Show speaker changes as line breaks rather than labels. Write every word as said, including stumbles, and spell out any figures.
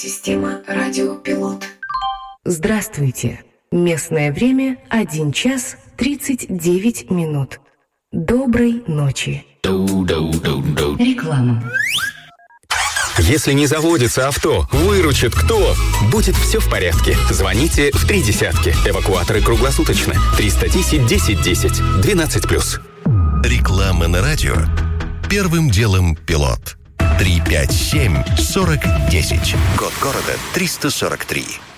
Система радиопилот.
Здравствуйте. Местное время один час тридцать девять минут. Доброй ночи. Реклама.
Если не заводится авто, выручит кто? Будет все в порядке. Звоните в три десятки. Эвакуаторы круглосуточно. триста десять десять десять. двенадцать плюс.
Реклама на радио. Первым делом пилот. три пять семь сорок десять. Код города триста сорок три.